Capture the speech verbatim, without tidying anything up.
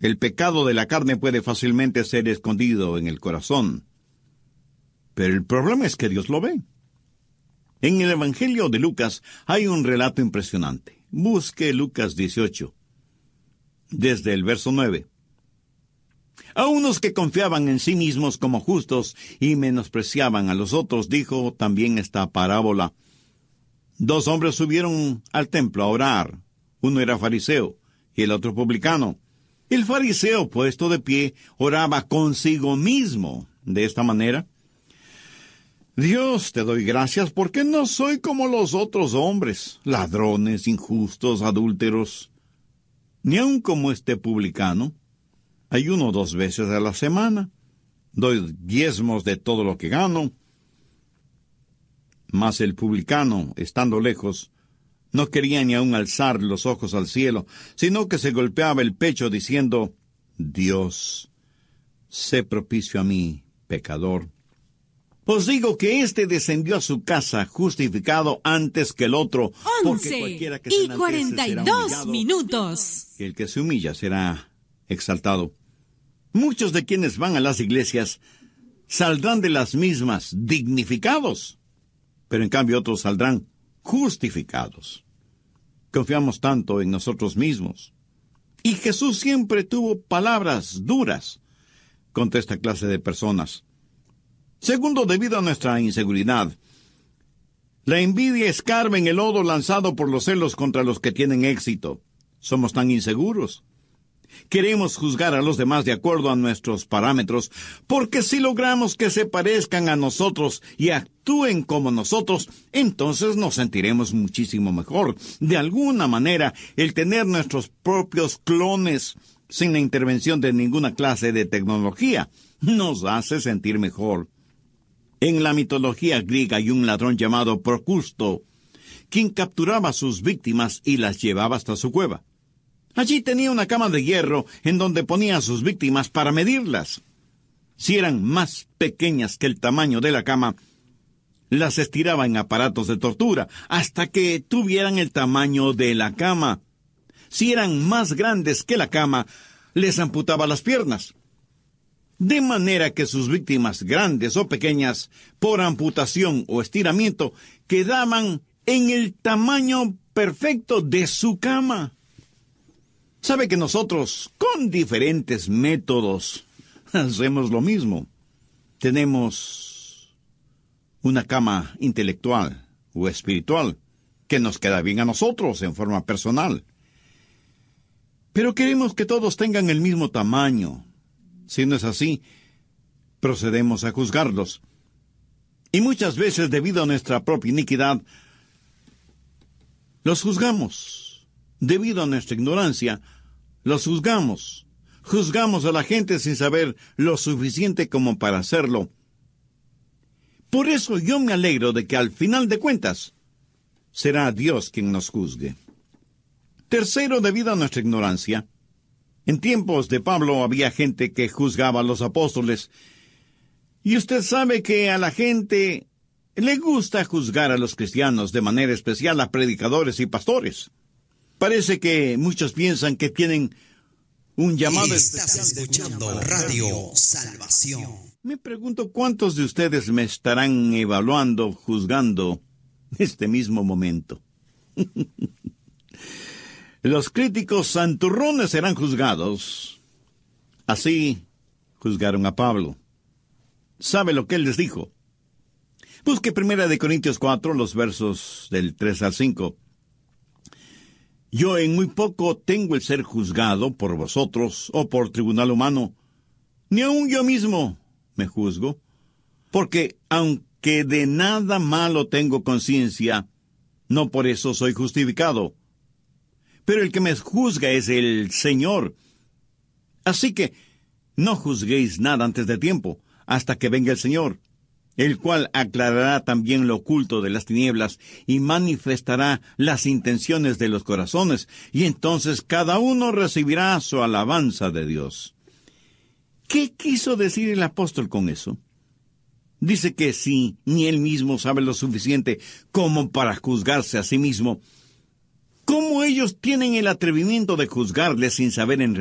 El pecado de la carne puede fácilmente ser escondido en el corazón. Pero el problema es que Dios lo ve. En el Evangelio de Lucas hay un relato impresionante. Busque Lucas dieciocho, desde el verso nueve. A unos que confiaban en sí mismos como justos y menospreciaban a los otros, dijo también esta parábola. Dos hombres subieron al templo a orar. Uno era fariseo y el otro publicano. El fariseo, puesto de pie, oraba consigo mismo de esta manera. Dios, te doy gracias porque no soy como los otros hombres, ladrones, injustos, adúlteros, ni aun como este publicano. Ayuno dos veces a la semana, doy diezmos de todo lo que gano. Mas el publicano, estando lejos, no quería ni aun alzar los ojos al cielo, sino que se golpeaba el pecho diciendo, Dios, sé propicio a mí, pecador. Os digo que éste descendió a su casa justificado antes que el otro, porque cualquiera que se y cuarenta y dos minutos. Y el que se humilla será exaltado. Muchos de quienes van a las iglesias saldrán de las mismas dignificados, pero en cambio otros saldrán justificados. Confiamos tanto en nosotros mismos. Y Jesús siempre tuvo palabras duras contra esta clase de personas. Segundo, debido a nuestra inseguridad, la envidia escarba en el lodo lanzado por los celos contra los que tienen éxito. Somos tan inseguros. Queremos juzgar a los demás de acuerdo a nuestros parámetros, porque si logramos que se parezcan a nosotros y actúen como nosotros, entonces nos sentiremos muchísimo mejor. De alguna manera, el tener nuestros propios clones, sin la intervención de ninguna clase de tecnología, nos hace sentir mejor. En la mitología griega hay un ladrón llamado Procusto, quien capturaba a sus víctimas y las llevaba hasta su cueva. Allí tenía una cama de hierro en donde ponía a sus víctimas para medirlas. Si eran más pequeñas que el tamaño de la cama, las estiraba en aparatos de tortura hasta que tuvieran el tamaño de la cama. Si eran más grandes que la cama, les amputaba las piernas. De manera que sus víctimas, grandes o pequeñas, por amputación o estiramiento, quedaban en el tamaño perfecto de su cama. Sabe que nosotros, con diferentes métodos, hacemos lo mismo. Tenemos una cama intelectual o espiritual que nos queda bien a nosotros en forma personal. Pero queremos que todos tengan el mismo tamaño. Si no es así, procedemos a juzgarlos. Y muchas veces, debido a nuestra propia iniquidad, los juzgamos. Debido a nuestra ignorancia, los juzgamos. Juzgamos a la gente sin saber lo suficiente como para hacerlo. Por eso yo me alegro de que al final de cuentas, será Dios quien nos juzgue. Tercero, debido a nuestra ignorancia, en tiempos de Pablo había gente que juzgaba a los apóstoles. Y usted sabe que a la gente le gusta juzgar a los cristianos, de manera especial a predicadores y pastores. Parece que muchos piensan que tienen un llamado especial. Estás escuchando Radio Salvación. Me pregunto cuántos de ustedes me estarán evaluando, juzgando este mismo momento. Los críticos santurrones serán juzgados. Así juzgaron a Pablo. ¿Sabe lo que él les dijo? Busque Primera de Corintios cuatro, los versos del tres al cinco. Yo en muy poco tengo el ser juzgado por vosotros o por tribunal humano. Ni aun yo mismo me juzgo. Porque aunque de nada malo tengo conciencia, no por eso soy justificado. Pero el que me juzga es el Señor. Así que no juzguéis nada antes de tiempo, hasta que venga el Señor, el cual aclarará también lo oculto de las tinieblas y manifestará las intenciones de los corazones, y entonces cada uno recibirá su alabanza de Dios. ¿Qué quiso decir el apóstol con eso? Dice que si ni él mismo sabe lo suficiente como para juzgarse a sí mismo, ¿cómo ellos tienen el atrevimiento de juzgarle sin saber en